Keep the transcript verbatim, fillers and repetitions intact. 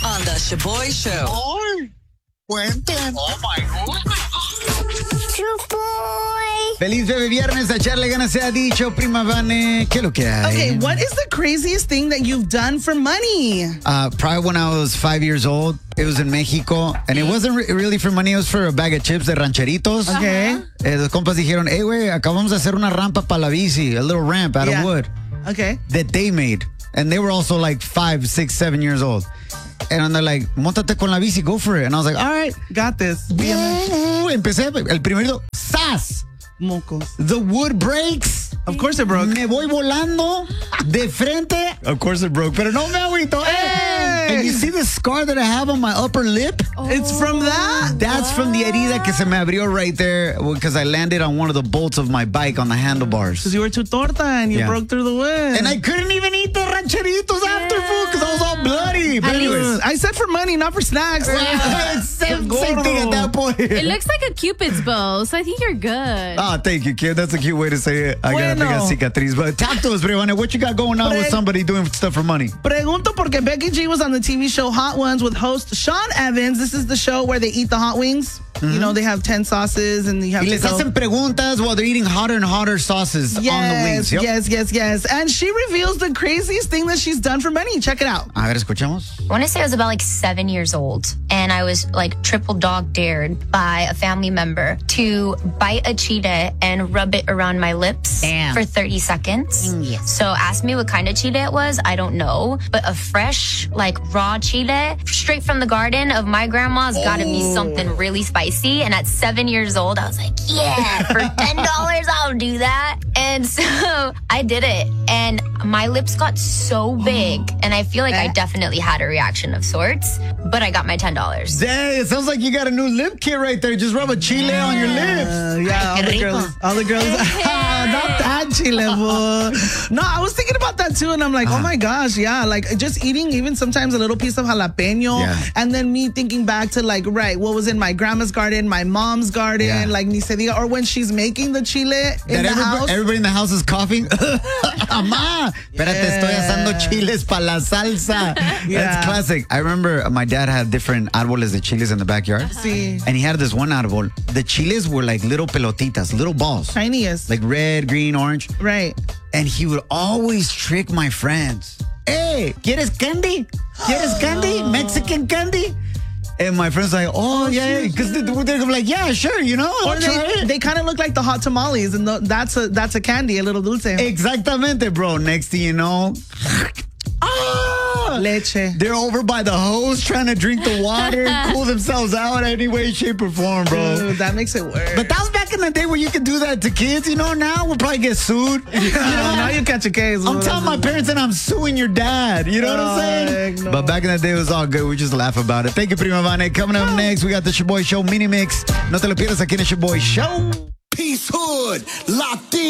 on the Shaboy Show. Ay, cuenten. Oh my goodness. Shaboy. Feliz bebé viernes, a echarle ganas se ha dicho, prima Vane. ¿Qué es lo que hay? Okay, what is the craziest thing that you've done for money? Uh, probably when I was five years old. It was in Mexico. And it wasn't re- really for money. It was for a bag of chips de rancheritos. Okay. Eh, los compas dijeron, hey, güey, acabamos de hacer una rampa para la bici. A little ramp out Yeah. of wood. Okay. That they made. And they were also like five, six, seven years old. And they're like, montate con la bici, go for it. And I was like, all right. Got this. Empecé, el primerito, ¡zas! Mocos. The wood breaks. Of course it broke. Me voy volando de frente. Of course it broke, pero no me agüito. Hey! And you see the scar that I have on my upper lip? It's from that? That's from the herida que se me abrió right there because I landed on one of the bolts of my bike on the handlebars. Because you were too torta and you Yeah. broke through the wood. And I couldn't even eat the rancheritos after food because I was all bloody. But anyways. I said for money, not for snacks. It's same, same thing at that point. It looks like a Cupid's bow, so I think you're good. Oh, thank you, kid. That's a cute way to say it. I got a Bueno. big cicatriz. But talk to us, Brevane. What you got going on Pre- with somebody doing stuff for money? Pregunto porque Becky G was on the T V show Hot Ones with host Sean Evans. This is the show where they eat the hot wings. Mm-hmm. You know, they have ten sauces and you have Y to les go. hacen preguntas while they're eating hotter and hotter sauces yes, on the wings. Yep. yes, yes, yes. And she reveals the craziest thing that she's done for money. Check it out. A ver, escuchamos. I want to say I was about like seven years old, and I was like triple dog dared by a family member to bite a chile and rub it around my lips Damn. for thirty seconds. Mm, yes. So ask me what kind of chile it was. I don't know, but a fresh, like raw chile straight from the garden of my grandma's got to be something really spicy. And at seven years old, I was like, yeah, for ten dollars, I'll do that. And so I did it, and my lips got so big, and I feel like I definitely had a reaction of sorts, but I got my ten dollars. Dang, it sounds like you got a new lip kit right there. Just rub a chile on your lips. Uh, yeah, all Ay, qué the rico. girls. All the girls. Not that chile, boy. No, I was thinking about that too, and I'm like, oh my gosh, yeah. Like just eating even sometimes a little piece of jalapeno, Yeah. and then me thinking back to like, right, what was in my grandma's garden, my mom's garden, Yeah. like ni se diga, or when she's making the chile in That the everybody, house. everybody in the house is coughing. Amá, espérate, estoy asando chiles para la salsa. Yeah. That's classic. I remember my dad had different árboles de chiles in the backyard. Sí. And he had this one árbol. The chiles were like little pelotitas, little balls. Tiniest. Like red, green, orange. Right. And he would always trick my friends. Hey, ¿quieres candy? ¿Quieres candy? Mexican candy? And my friends like, oh, yeah, because they're like, yeah, sure, you know, I'll Or try they, it. they kind of look like the hot tamales, and the, that's a that's a candy, a little dulce. Exactamente, bro. Next thing you know, ah, Leche. they're over by the hose trying to drink the water, cool themselves out any way, shape, or form, bro. Dude, that makes it worse. But that was back in the day where you could do that to kids. You know, now we'll probably get sued. You know? now you catch a case. I'm telling my parents that I'm suing your dad. You know what I'm Oh, saying? heck no. But back in the day, it was all good. We just laugh about it. Thank you, Prima Vane. Coming up next, we got the Shaboy Show mini mix. No te lo pierdas aquí en el Shaboy Show. Peace Hood, locked in.